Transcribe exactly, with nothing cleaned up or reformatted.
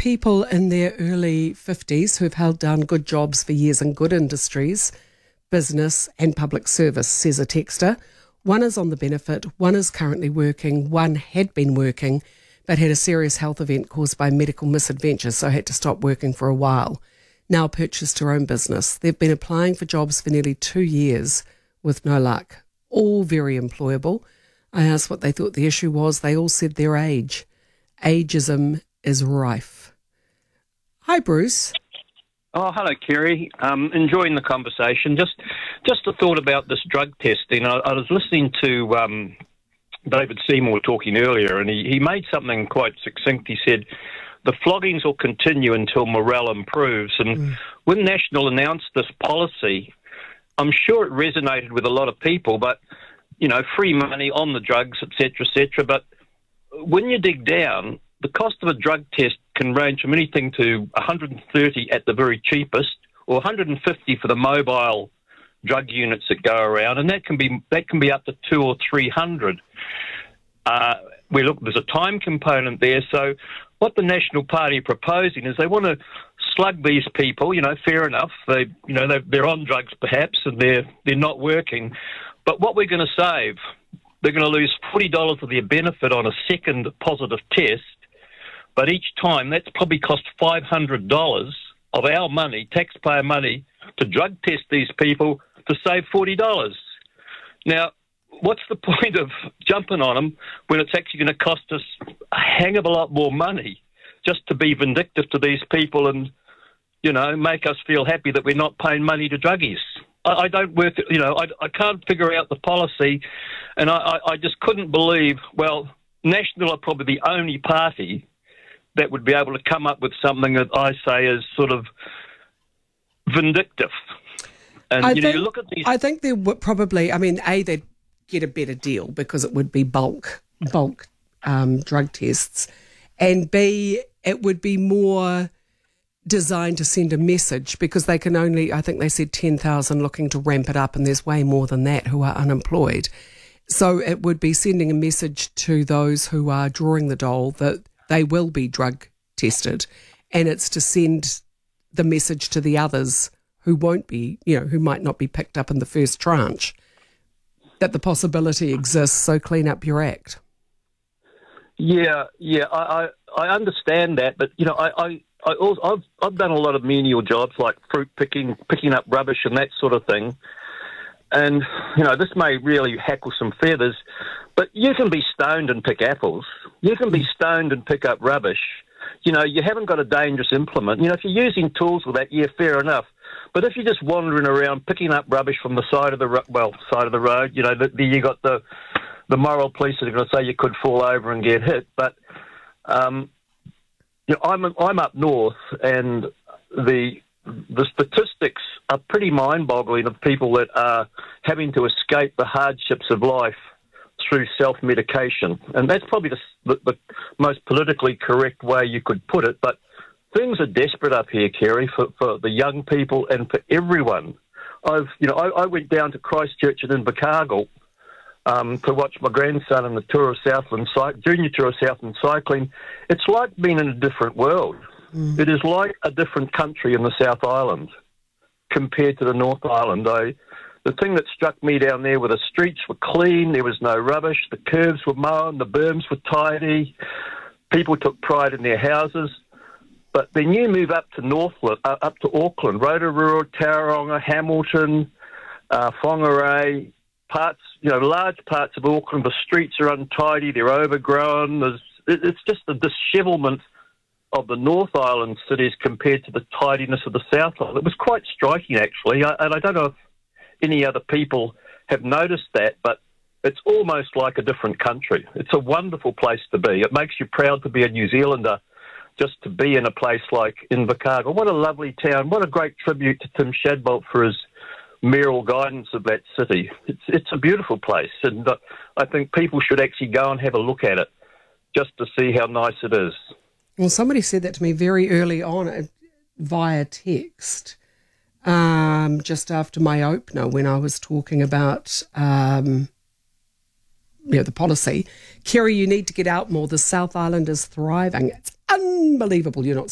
people in their early fifties who've held down good jobs for years in good industries, business and public service, says a texter. One is on the benefit, one is currently working, one had been working but had a serious health event caused by medical misadventure, so had to stop working for a while. Now purchased her own business. They've been applying for jobs for nearly two years with no luck. All very employable. I asked what they thought the issue was. They all said their age. Ageism is rife. Hi, Bruce. Oh, hello, Kerry. Um, enjoying the conversation. Just just a thought about this drug testing. I, I was listening to um, David Seymour talking earlier, and he, he made something quite succinct. He said, the floggings will continue until morale improves. And mm. when National announced this policy, I'm sure it resonated with a lot of people, but, you know, free money on the drugs, et cetera, et cetera. But when you dig down, the cost of a drug test can range from anything to one hundred thirty at the very cheapest, or one hundred fifty for the mobile drug units that go around, and that can be that can be up to two or three hundred. Uh, we look, there's a time component there. So, what the National Party are proposing is they want to slug these people. You know, fair enough. They, you know, they're, they're on drugs perhaps, and they're they're not working. But what we're going to save, they're going to lose forty dollars of their benefit on a second positive test. But each time, that's probably cost five hundred dollars of our money, taxpayer money, to drug test these people to save forty dollars. Now, what's the point of jumping on them when it's actually going to cost us a hang of a lot more money just to be vindictive to these people and, you know, make us feel happy that we're not paying money to druggies? I, I don't work, you know, I, I can't figure out the policy, and I, I, I just couldn't believe, well, National are probably the only party that would be able to come up with something that I say is sort of vindictive. And, I you know, think, you look at these... I think there would probably, I mean, A, they'd get a better deal because it would be bulk, bulk um, drug tests. And B, it would be more designed to send a message because they can only, I think they said ten thousand looking to ramp it up, and there's way more than that who are unemployed. So it would be sending a message to those who are drawing the dole that they will be drug tested, and it's to send the message to the others who won't be, you know, who might not be picked up in the first tranche, that the possibility exists, so clean up your act. Yeah, yeah, I, I, I understand that, but, you know, I, I, I also, I've, I've done a lot of menial jobs like fruit picking, picking up rubbish and that sort of thing. And, you know, this may really hackle some feathers, but you can be stoned and pick apples. You can be stoned and pick up rubbish. You know, you haven't got a dangerous implement. You know, if you're using tools with that, yeah, fair enough. But if you're just wandering around picking up rubbish from the side of the ro- well, side of the road, you know, the, the, you got the the moral police that are going to say you could fall over and get hit. But um, you know, I'm I'm up north, and the the statistics are pretty mind-boggling of people that are having to escape the hardships of life through self-medication. And that's probably the, the, the most politically correct way you could put it. But things are desperate up here, Kerry, for, for the young people and for everyone. I've, you know, I, I went down to Christchurch and Invercargill um, to watch my grandson in the Tour of Southland, Junior Tour of Southland Cycling. It's like being in a different world. Mm. It is like a different country in the South Island compared to the North Island. I, the thing that struck me down there were the streets were clean, there was no rubbish, the curbs were mown, the berms were tidy, people took pride in their houses. But then you move up to Northland, uh, up to Auckland, Rotorua, Tauranga, Hamilton, uh, Whangarei, parts, you know, large parts of Auckland, the streets are untidy, they're overgrown. There's, it's just the dishevelment of the North Island cities compared to the tidiness of the South Island. It was quite striking, actually, I, and I don't know if any other people have noticed that, but it's almost like a different country. It's a wonderful place to be. It makes you proud to be a New Zealander, just to be in a place like Invercargill. What a lovely town. What a great tribute to Tim Shadbolt for his mayoral guidance of that city. It's it's a beautiful place, and uh, I think people should actually go and have a look at it just to see how nice it is. Well, somebody said that to me very early on uh, via text, um, just after my opener when I was talking about um, you know, the policy. Kerry, you need to get out more. The South Island is thriving. It's unbelievable you're not